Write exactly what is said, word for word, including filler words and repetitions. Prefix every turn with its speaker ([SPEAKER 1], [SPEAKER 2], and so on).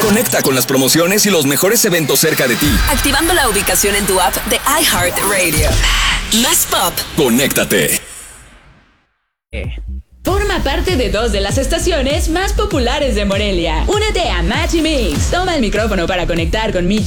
[SPEAKER 1] Conecta con las promociones y los mejores eventos cerca de ti.
[SPEAKER 2] Activando la ubicación en tu app de iHeartRadio. Más pop.
[SPEAKER 1] Conéctate.
[SPEAKER 3] Forma parte de dos de las estaciones más populares de Morelia. Únete a Match y Mix. Toma el micrófono para conectar con Michi